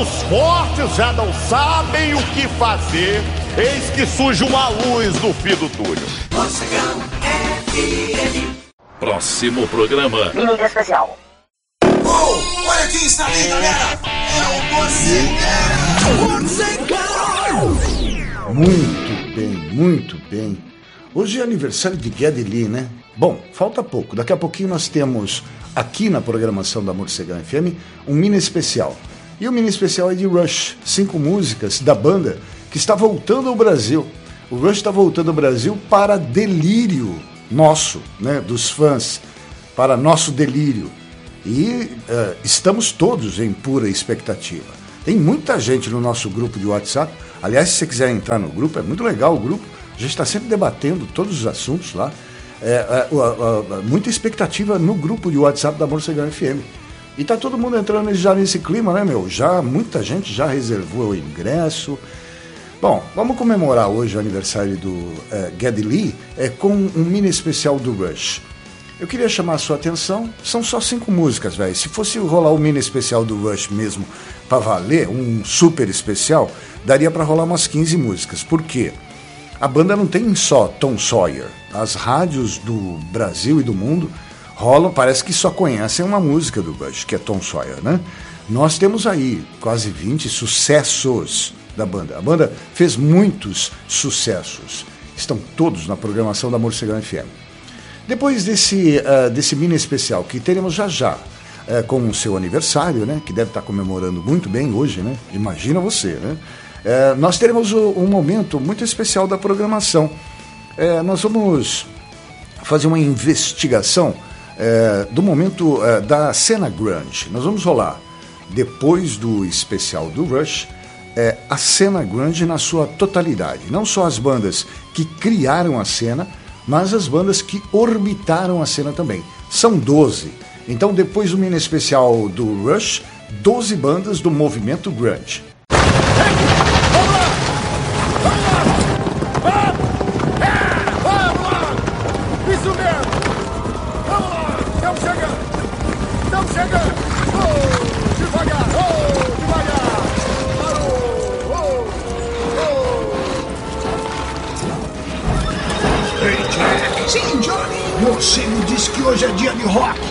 Os fortes já não sabem o que fazer. Eis que surge uma luz no fim do túnel. Mocegão FM. Próximo programa. Mídia especial. Oh, olha quem está ali, galera. É o Mocegão. Muito bem. Hoje é aniversário de Geddy Lee, né? Bom, falta pouco. Daqui a pouquinho nós temos aqui na programação da Mocegão FM um mini especial. E o mini especial é de Rush, 5 músicas da banda que está voltando ao Brasil. O Rush está voltando ao Brasil para delírio nosso, né, dos fãs, para nosso delírio. E estamos todos em pura expectativa. Tem muita gente no nosso grupo de WhatsApp. Aliás, se você quiser entrar no grupo, é muito legal o grupo. A gente está sempre debatendo todos os assuntos lá. Muita expectativa no grupo de WhatsApp da Mocegão FM. E tá todo mundo entrando já nesse clima, né, meu? Já muita gente já reservou o ingresso. Bom, vamos comemorar hoje o aniversário do Geddy Lee com um mini especial do Rush. Eu queria chamar a sua atenção, são só 5 músicas, velho. Se fosse rolar o mini especial do Rush mesmo, pra valer, um super especial, daria pra rolar umas 15 músicas. Por quê? A banda não tem só Tom Sawyer. As rádios do Brasil e do mundo rolam, parece que só conhecem uma música do Rush, que é Tom Sawyer, né? Nós temos aí quase 20 sucessos da banda. A banda fez muitos sucessos. Estão todos na programação da Mocegão FM. Depois desse mini especial que teremos já com o seu aniversário, né? Que deve estar comemorando muito bem hoje, né? Imagina você, né? Nós teremos um momento muito especial da programação. Nós vamos fazer uma investigação do momento da cena grunge. Nós vamos rolar, depois do especial do Rush, a cena grunge na sua totalidade. Não só as bandas que criaram a cena, mas as bandas que orbitaram a cena também. São 12. Então, depois do mini especial do Rush, 12 bandas do movimento grunge. Sim, Johnny. Você me disse que hoje é dia de rock.